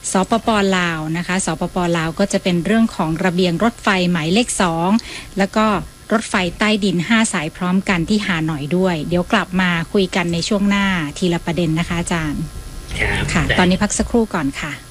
สปป.ลาวนะคะสปป.ลาวก็จะเป็นเรื่องของระเบียงรถไฟหมายเลข2แล้วก็รถไฟใต้ดิน5สายพร้อมกันที่ฮานอยด้วยเดี๋ยวกลับมาคุยกันในช่วงหน้าทีละประเด็นนะคะอาจารย์ค่ะตอนนี้พักสักครู่ก่อนค่ะ